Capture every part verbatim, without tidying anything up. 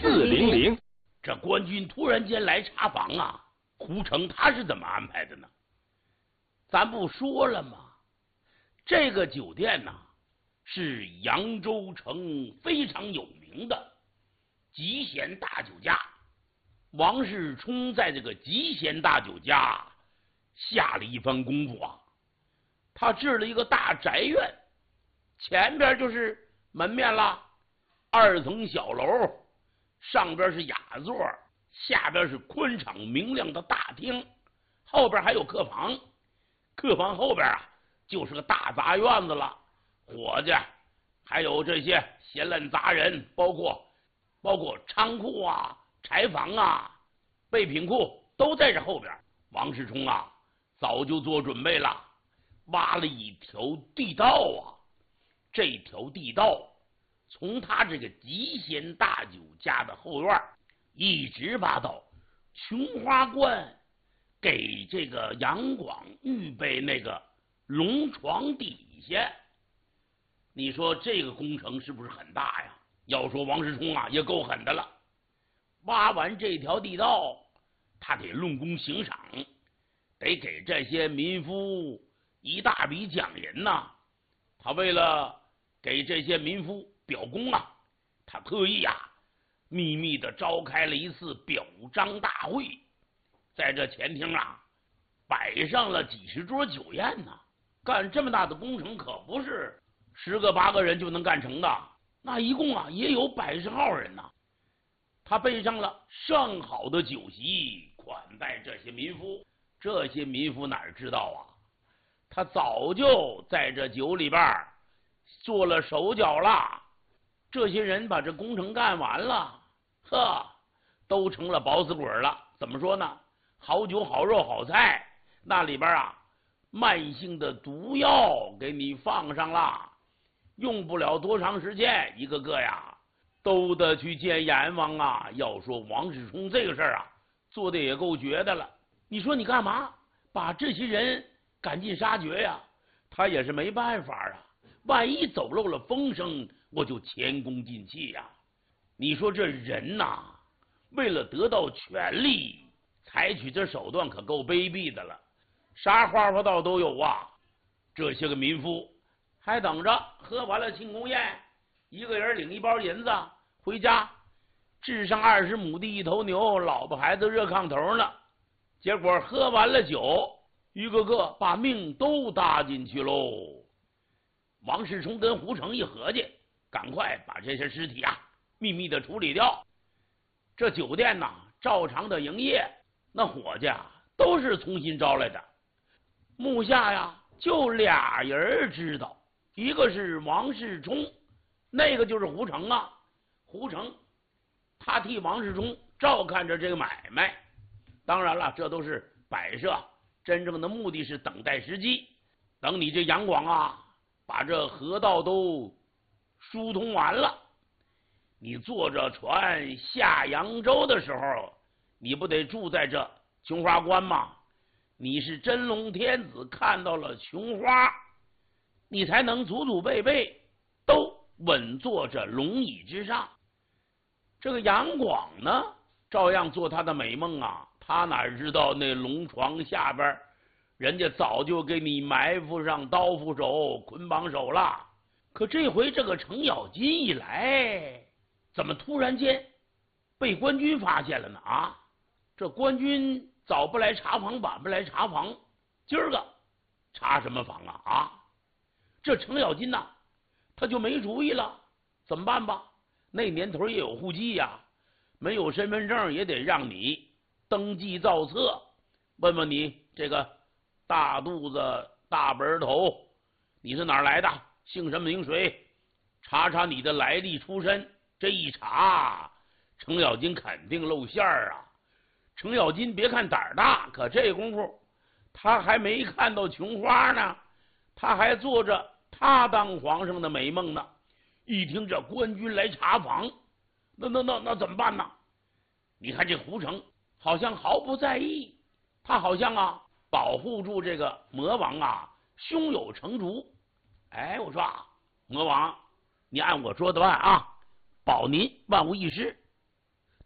四零零。 这官军突然间来查房啊，胡成他是怎么安排的呢？咱不说了吗？这个酒店呢，是扬州城非常有名的集贤大酒家。王世充在这个集贤大酒家下了一番功夫啊，他置了一个大宅院，前边就是门面了，二层小楼，上边是雅座，下边是宽敞明亮的大厅，后边还有客房，客房后边啊就是个大杂院子了，伙计还有这些闲烂杂人，包括包括仓库啊、柴房啊、备品库都在这后边。王世充啊早就做准备了，挖了一条地道啊，这条地道从他这个集贤大酒家的后院一直挖到琼花观，给这个杨广预备那个龙床底下。你说这个工程是不是很大呀？要说王世充啊也够狠的了，挖完这条地道，他得论功行赏，得给这些民夫一大笔奖银呐。他为了给这些民夫表功啊，他特意啊秘密的召开了一次表彰大会，在这前厅啊摆上了几十桌酒宴呢。干这么大的工程可不是十个八个人就能干成的，那一共啊也有百十号人呢。他备上了上好的酒席款待这些民夫，这些民夫哪知道啊，他早就在这酒里边做了手脚了。这些人把这工程干完了，呵，都成了饱死鬼了。怎么说呢？好酒好肉好菜，那里边啊慢性的毒药给你放上了，用不了多长时间，一个个呀都得去见阎王啊。要说王世充这个事儿啊做的也够绝的了，你说你干嘛把这些人赶尽杀绝呀？他也是没办法啊，万一走漏了风声，我就前功尽弃呀。你说这人呐、啊，为了得到权力，采取这手段可够卑鄙的了，啥花花道都有啊。这些个民夫还等着喝完了庆功宴，一个人领一包银子回家，置上二十亩地一头牛，老婆孩子热炕头呢。结果喝完了酒，一个个把命都搭进去喽。王世充跟胡成一合计，赶快把这些尸体啊秘密的处理掉。这酒店呐照常的营业，那伙计啊都是重新招来的。目下呀就俩人知道，一个是王世充，那个就是胡成啊。胡成他替王世充照看着这个买卖，当然了，这都是摆设，真正的目的是等待时机。等你这杨广啊把这河道都疏通完了，你坐着船下扬州的时候，你不得住在这琼花关吗？你是真龙天子看到了琼花，你才能祖祖辈辈都稳坐着龙椅之上。这个杨广呢照样做他的美梦啊，他哪知道那龙床下边人家早就给你埋伏上刀斧手捆绑手了。可这回这个程咬金一来，怎么突然间被官军发现了呢？啊，这官军早不来查房，晚不来查房，今儿个查什么房啊？啊，这程咬金呐他就没主意了，怎么办吧？那年头也有户籍呀，没有身份证也得让你登记造册，问问你这个大肚子大本头你是哪儿来的，姓什么名谁，查查你的来历出身。这一查，程咬金肯定露馅儿啊。程咬金别看胆儿大，可这功夫他还没看到琼花呢，他还做着他当皇上的美梦呢。一听这官军来查房，那那那那怎么办呢？你看这胡成好像毫不在意，他好像啊保护住这个魔王啊胸有成竹。哎，我说啊，魔王，你按我说的办啊，保您万无一失。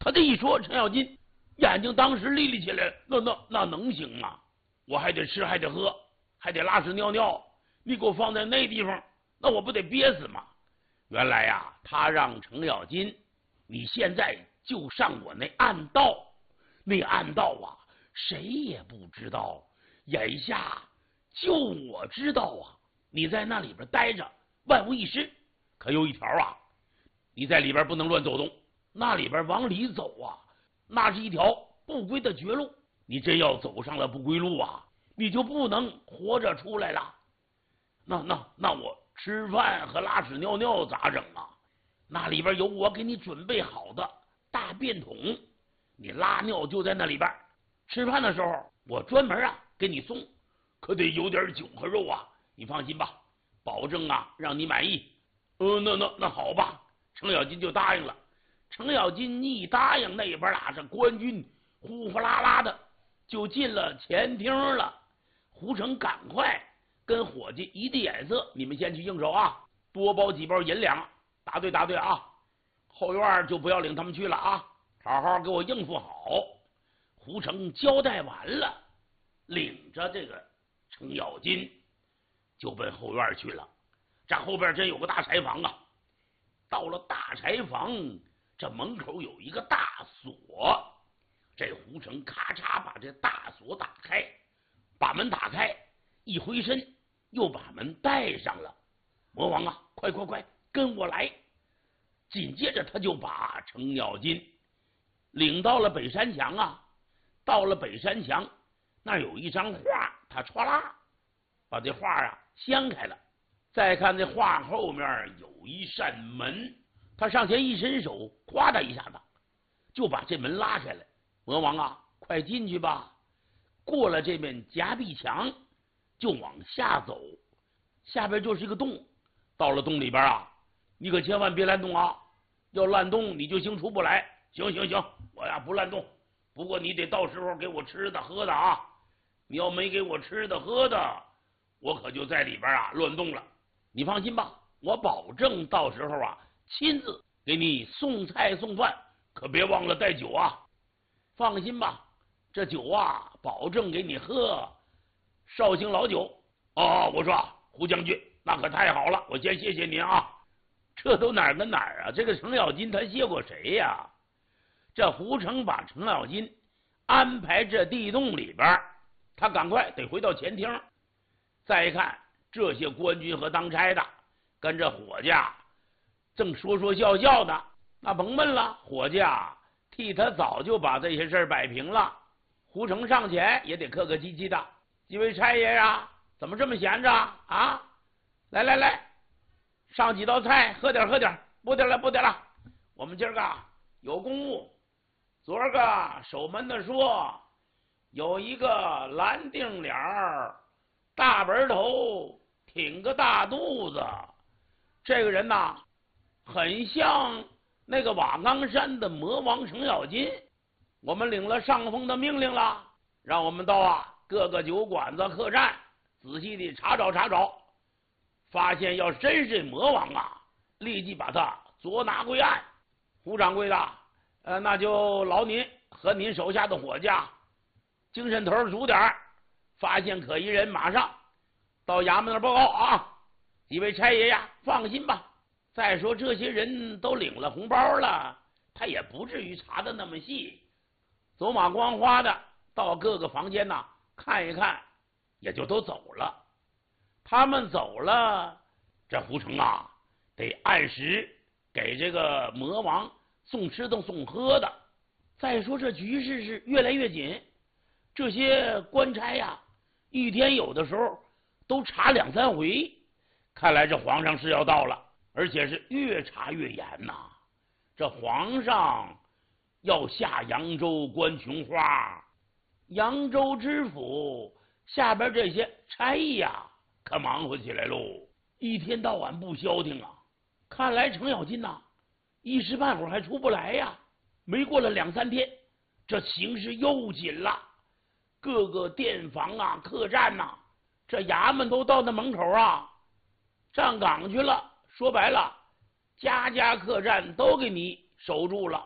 他这一说，程咬金眼睛当时立立起来，那那那能行吗？我还得吃，还得喝，还得拉屎尿尿，你给我放在那地方，那我不得憋死吗？原来呀，他让程咬金，你现在就上我那暗道，那暗道啊，谁也不知道，眼下就我知道啊。你在那里边待着，万无一失。可有一条啊，你在里边不能乱走动，那里边往里走啊，那是一条不归的绝路。你真要走上了不归路啊，你就不能活着出来了。那那那我吃饭和拉屎尿尿咋整啊？那里边有我给你准备好的大便桶，你拉尿就在那里边。吃饭的时候我专门啊给你送，可得有点酒和肉啊。你放心吧，保证啊让你满意。呃，那那那好吧，程咬金就答应了。程咬金一答应，那边啊这官军呼呼啦啦的就进了前厅了。胡成赶快跟伙计一递眼色，你们先去应手啊，多包几包银两，答对答对啊。后院就不要领他们去了啊，好好给我应付好。胡成交代完了，领着这个程咬金就奔后院去了。这后边真有个大柴房啊，到了大柴房，这门口有一个大锁，这胡成咔嚓把这大锁打开，把门打开，一回身又把门带上了。魔王啊，快快快跟我来！紧接着他就把程咬金领到了北山墙啊。到了北山墙，那有一张画，他歘啦把这画啊掀开了。再看这画后面有一扇门，他上前一伸手，咵的一下子就把这门拉开了。魔王啊，快进去吧！过了这面夹壁墙，就往下走，下边就是一个洞。到了洞里边啊，你可千万别乱动啊！要乱动你就行出不来。行行行，我呀不乱动，不过你得到时候给我吃的喝的啊！你要没给我吃的喝的，我可就在里边啊乱动了。你放心吧，我保证到时候啊亲自给你送菜送饭，可别忘了带酒啊！放心吧，这酒啊保证给你喝绍兴老酒。哦，我说胡将军，那可太好了，我先谢谢您啊。这都哪儿跟哪儿啊？这个程咬金他谢过谁呀？这胡成把程咬金安排这地洞里边，他赶快得回到前厅。再一看这些官军和当差的跟着伙计正说说笑笑的，那甭问了，伙计啊替他早就把这些事儿摆平了。胡成上前也得客客气气的，几位差爷啊，怎么这么闲着啊？来来来，上几道菜，喝点喝点，不得了不得了，我们今儿个有公务。昨儿个守门的说有一个蓝靛脸儿大本头挺个大肚子，这个人呐很像那个瓦岗山的魔王程咬金。我们领了上峰的命令了，让我们到啊各个酒馆子客栈仔细的查找查找，发现要真是魔王啊，立即把他捉拿归案。胡掌柜的，呃，那就劳您和您手下的伙计啊精神头足点，发现可疑人马上到衙门那报告啊！几位差爷呀，放心吧。再说这些人都领了红包了，他也不至于查的那么细，走马观花的到各个房间呐看一看，也就都走了。他们走了，这胡成啊得按时给这个魔王送吃的送喝的。再说这局势是越来越紧，这些官差呀一天有的时候都查两三回，看来这皇上是要到了，而且是越查越严呐。这皇上要下扬州观琼花，扬州知府下边这些差呀可忙活起来喽，一天到晚不消停啊。看来程咬金呐一时半会儿还出不来呀。没过了两三天，这形势又紧了，各个店房啊客栈呐，这衙门都到那门口啊站岗去了。说白了，家家客栈都给你守住了，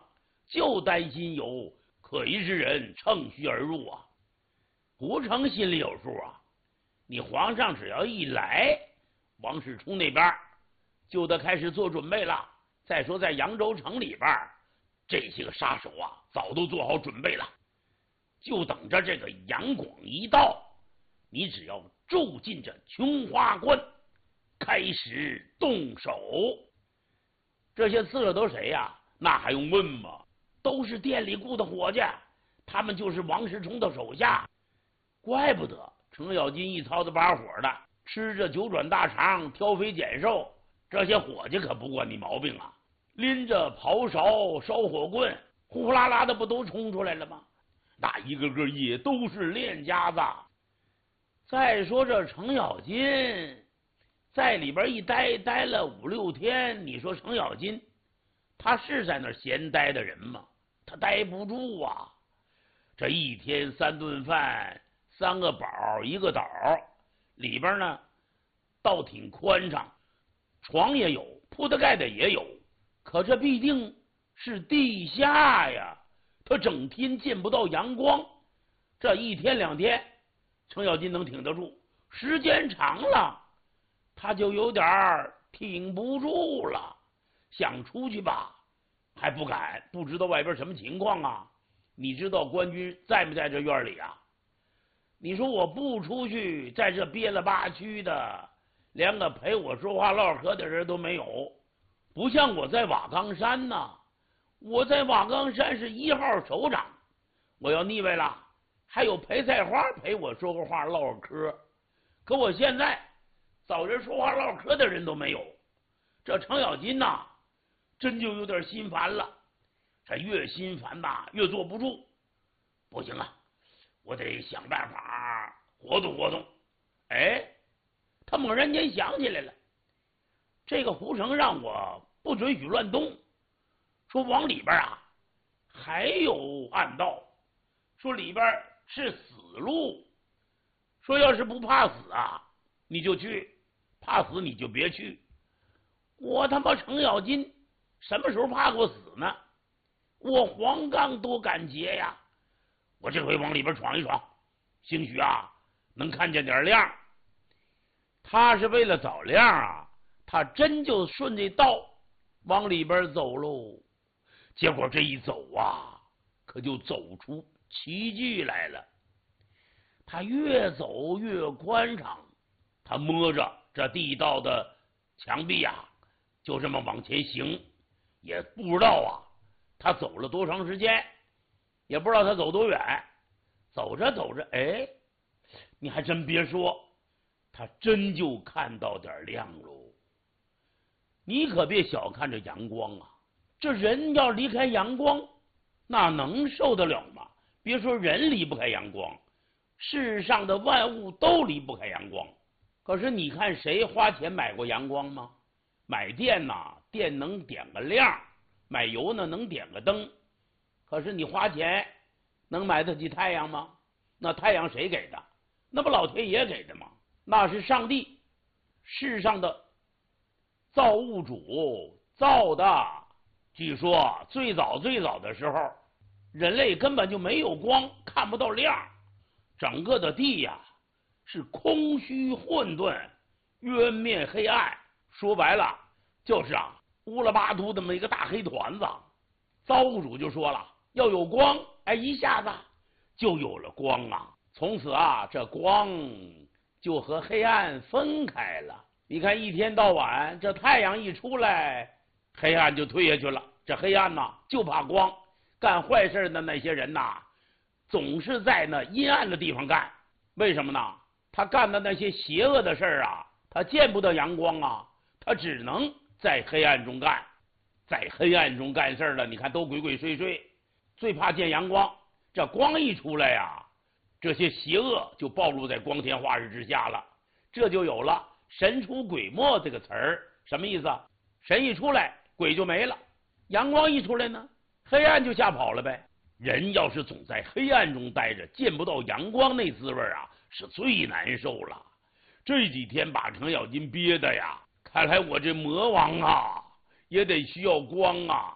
就担心有可疑之人乘虚而入啊。胡成心里有数啊，你皇上只要一来，王世充那边就得开始做准备了。再说在扬州城里边，这些个杀手啊，早都做好准备了，就等着这个杨广一到，你只要住进这琼花关，开始动手。这些刺客都谁呀、啊？那还用问吗？都是店里雇的伙计，他们就是王世充的手下。怪不得程咬金一操子把火的，吃着九转大肠，挑肥拣瘦，这些伙计可不惯你毛病啊，拎着刨勺烧火棍，呼呼啦啦的不都冲出来了吗？那一个个也都是练家子。再说这程咬金在里边一待待了五六天，你说程咬金他是在那儿闲待的人吗？他待不住啊。这一天三顿饭，三个饱一个倒，里边呢倒挺宽敞，床也有，铺的盖的也有，可这必定是地下呀，他整天见不到阳光，这一天两天程咬金能挺得住，时间长了他就有点挺不住了，想出去吧还不敢，不知道外边什么情况啊。你知道官军在不在这院里啊？你说我不出去，在这憋了吧屈的，连个陪我说话唠嗑的人都没有。不像我在瓦岗山呐，我在瓦岗山是一号首长，我要腻歪了，还有裴菜花陪我说个话唠个嗑。可我现在找人说话唠嗑的人都没有，这程咬金呐，真就有点心烦了。这越心烦呐，越坐不住。不行啊，我得想办法活动活动。哎，他猛然间想起来了，这个胡成让我不准许乱动，说往里边啊还有暗道，说里边是死路，说要是不怕死啊你就去，怕死你就别去。我他妈程咬金什么时候怕过死呢？我黄刚多敢劫呀！我这回往里边闯一闯，兴许啊能看见点亮。他是为了找亮啊，他真就顺着道往里边走喽。结果这一走啊，可就走出奇迹来了。他越走越宽敞，他摸着这地道的墙壁啊，就这么往前行，也不知道啊他走了多长时间，也不知道他走多远。走着走着，哎，你还真别说，他真就看到点亮喽。你可别小看这阳光啊，这人要离开阳光，那能受得了吗？别说人离不开阳光，世上的万物都离不开阳光。可是你看谁花钱买过阳光吗？买电呐，电能点个亮，买油呢能点个灯，可是你花钱能买得起太阳吗？那太阳谁给的？那不老天爷给的吗？那是上帝，世上的造物主造的。据说最早最早的时候，人类根本就没有光，看不到亮，整个的地呀、啊、是空虚混沌，渊面黑暗。说白了就是啊乌拉巴图这么一个大黑团子。造物主就说了要有光，哎，一下子就有了光啊。从此啊这光就和黑暗分开了。你看一天到晚这太阳一出来，黑暗就退下去了。这黑暗呐就怕光，干坏事的那些人呐总是在那阴暗的地方干。为什么呢？他干的那些邪恶的事啊，他见不得阳光啊，他只能在黑暗中干。在黑暗中干事了，你看都鬼鬼祟祟，最怕见阳光。这光一出来呀，这些邪恶就暴露在光天化日之下了。这就有了神出鬼没这个词儿。什么意思？神一出来鬼就没了，阳光一出来呢黑暗就吓跑了呗。人要是总在黑暗中待着，见不到阳光，那滋味啊是最难受了。这几天把程咬金憋的呀，看来我这魔王啊也得需要光啊，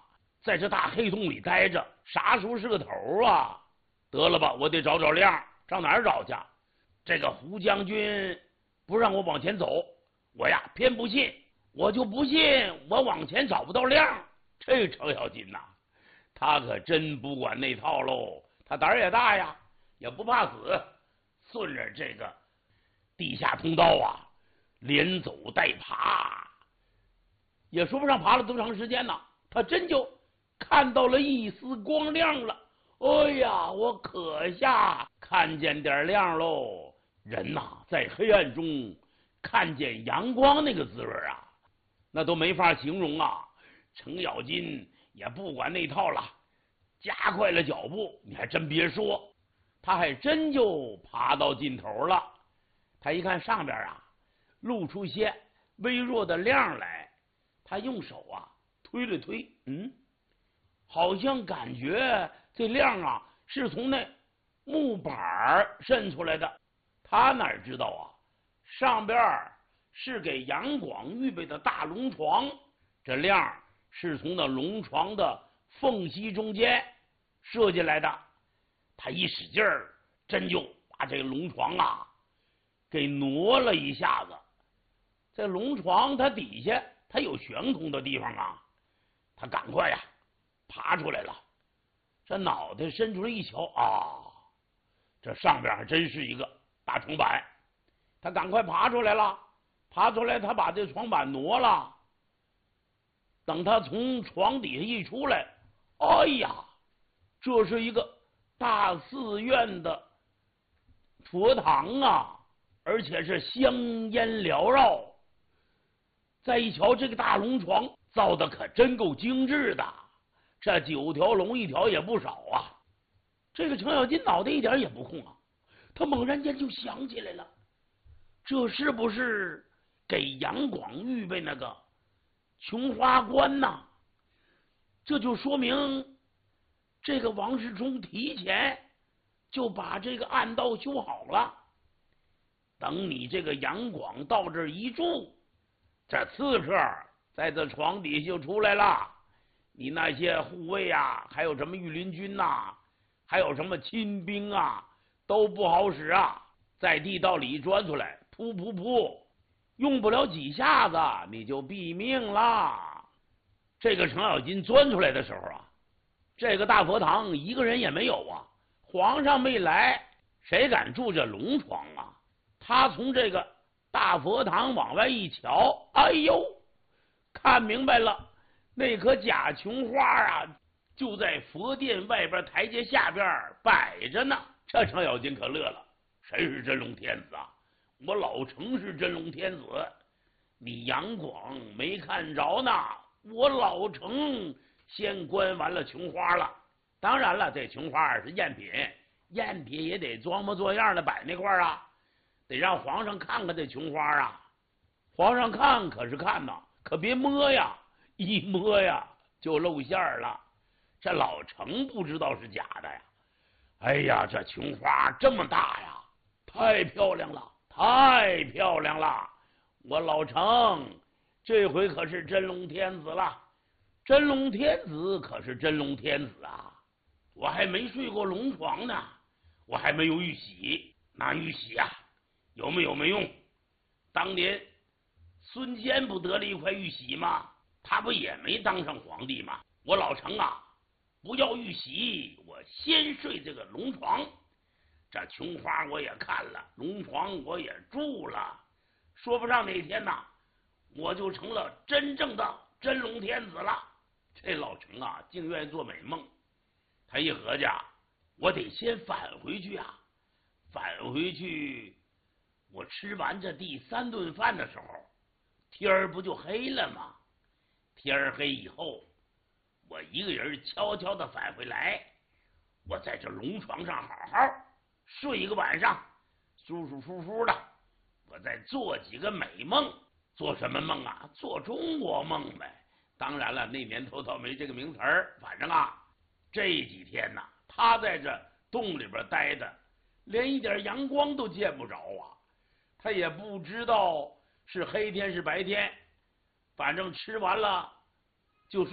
在这大黑洞里待着，啥时候是个头啊？得了吧，我得找找亮，上哪儿找去？这个胡将军不让我往前走，我呀偏不信，我就不信我往前找不到亮。这程咬金呐、啊，他可真不管那套喽，他胆儿也大呀，也不怕死，顺着这个地下通道啊，连走带爬，也说不上爬了多长时间呢，他真就看到了一丝光亮了。哎呀，我可下看见点亮喽！人呐、啊，在黑暗中看见阳光那个滋味啊，那都没法形容啊。程咬金也不管那套了，加快了脚步。你还真别说，他还真就爬到尽头了。他一看上边啊，露出些微弱的亮来，他用手啊推了推，嗯，好像感觉这亮啊是从那木板渗出来的。他哪知道啊，上边是给杨广预备的大龙床，这亮是从那龙床的缝隙中间射进来的。他一使劲儿，真就把这个龙床啊给挪了一下子。这龙床它底下它有悬空的地方啊，他赶快呀爬出来了。这脑袋伸出来一瞧啊，这上边还真是一个大床板。他赶快爬出来了，爬出来他把这床板挪了。等他从床底下一出来，哎呀，这是一个大寺院的佛堂啊，而且是香烟缭绕。再一瞧这个大龙床造的可真够精致的，这九条龙一条也不少啊。这个程咬金脑袋一点也不空啊，他猛然间就想起来了，这是不是给杨广预备那个琼花关呐？这就说明这个王世充提前就把这个暗道修好了。等你这个杨广到这儿一住，这刺客在这床底下就出来了。你那些护卫啊，还有什么御林军呐、啊，还有什么亲兵啊，都不好使啊，在地道里钻出来，噗噗噗，用不了几下子你就毙命了。这个程咬金钻出来的时候啊，这个大佛堂一个人也没有啊，皇上没来，谁敢住这龙床啊？他从这个大佛堂往外一瞧，哎呦，看明白了，那棵假琼花啊就在佛殿外边台阶下边摆着呢。这程咬金可乐了，谁是真龙天子啊？我老程是真龙天子，你杨广没看着呢，我老程先观完了琼花了。当然了，这琼花是赝品，赝品也得装模作样的摆那块啊，得让皇上看看这琼花啊。皇上看可是看呐，可别摸呀，一摸呀就露馅了。这老程不知道是假的呀。哎呀，这琼花这么大呀，太漂亮了，太漂亮了！我老程这回可是真龙天子了。真龙天子可是真龙天子啊！我还没睡过龙床呢，我还没有玉玺。那玉玺啊，有没有没用？当年孙坚不得了一块玉玺吗？他不也没当上皇帝吗？我老程啊，不要玉玺，我先睡这个龙床。这琼花我也看了，龙床我也住了，说不上哪天呐，我就成了真正的真龙天子了。这老程啊，竟愿意做美梦。他一合计，我得先返回去啊，返回去，我吃完这第三顿饭的时候，天儿不就黑了吗？天儿黑以后，我一个人悄悄的返回来，我在这龙床上好好睡一个晚上，舒舒服服的，我再做几个美梦。做什么梦啊？做中国梦呗。当然了，那年头倒没这个名词儿。反正啊，这几天呐、啊，他在这洞里边待着，连一点阳光都见不着啊。他也不知道是黑天是白天，反正吃完了就睡，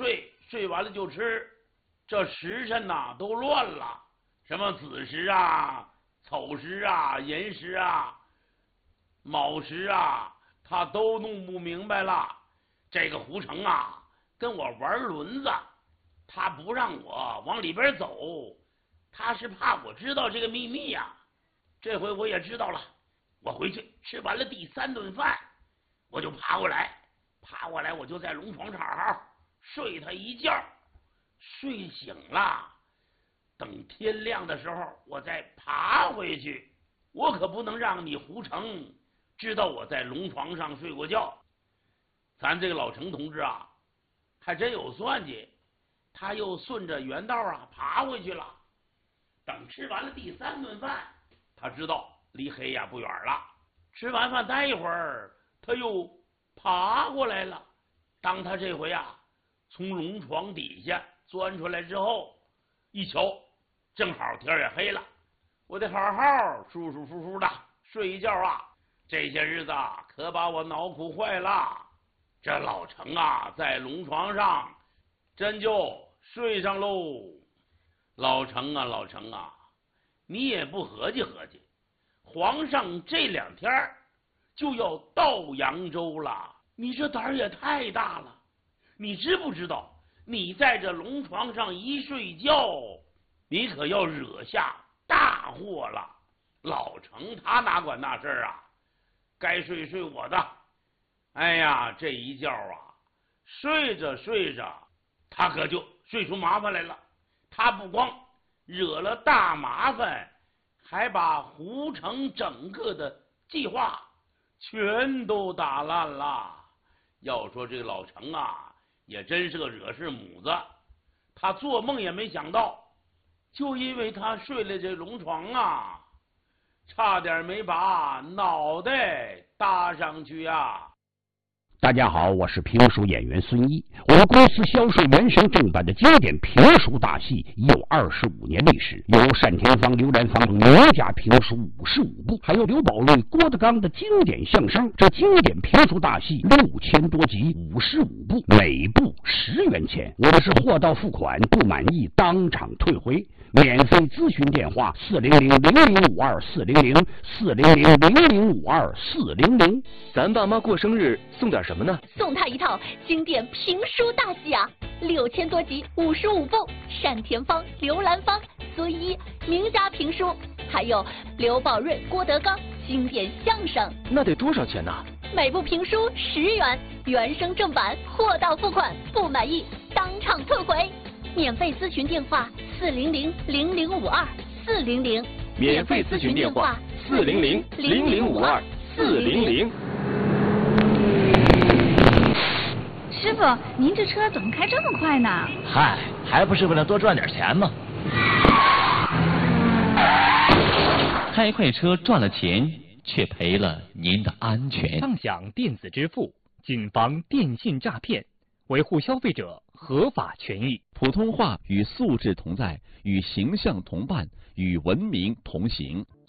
睡完了就吃，这时辰呐都乱了，什么子时啊、丑时啊、寅时啊、卯时啊，他都弄不明白了。这个胡成啊，跟我玩轮子，他不让我往里边走，他是怕我知道这个秘密呀、啊。这回我也知道了，我回去吃完了第三顿饭，我就爬过来，爬过来我就在龙床上睡他一觉，睡醒了，等天亮的时候我再爬回去。我可不能让你胡成知道我在龙床上睡过觉。咱这个老程同志啊，还真有算计，他又顺着原道啊爬回去了。等吃完了第三顿饭，他知道离黑呀不远了。吃完饭待一会儿，他又爬过来了。当他这回啊从龙床底下钻出来之后，一瞧，正好天也黑了，我得好好舒舒服服的睡一觉啊。这些日子可把我恼苦坏了。这老程啊，在龙床上真就睡上喽。老程啊，老程啊，你也不合计合计，皇上这两天就要到扬州了，你这胆儿也太大了。你知不知道，你在这龙床上一睡觉，你可要惹下大祸了。老程他哪管那事儿啊，该睡睡我的。哎呀，这一觉啊，睡着睡着，他可就睡出麻烦来了。他不光惹了大麻烦，还把胡成整个的计划全都打烂了。要说这个老程啊，也真是个惹事母子。他做梦也没想到，就因为他睡了这龙床啊，差点没把脑袋搭上去啊。 大家好，我是评书演员孙一。我们公司销售原声正版的经典评书大戏有二十五年历史，有单田芳、刘兰芳名家评书五十五部，还有刘宝瑞、郭德纲的经典相声。这经典评书大戏六千多集，五十五部，每部十元钱。我们是货到付款，不满意当场退回。免费咨询电话：四零零零零五二四零零四零零零零五二四零零。 咱爸妈过生日送点什么呢？ 送他一套经典评书大戏啊，六千多集，五十五部，单田芳、刘兰芳、孙一名家评书，还有刘宝瑞、郭德纲经典相声。 那得多少钱呢？ 每部评书十元，原声正版，货到付款，不满意当场退回。免费咨询电话：四零零零零五二四零零。 免费咨询电话：四零零零零五二四零零。 师傅，您这车怎么开这么快呢？ 嗨，还不是为了多赚点钱吗？ 开快车赚了钱，却赔了您的安全。 畅享电子支付，谨防电信诈骗，维护消费者合法权益。 普通话与素质同在，与形象同伴，与文明同行。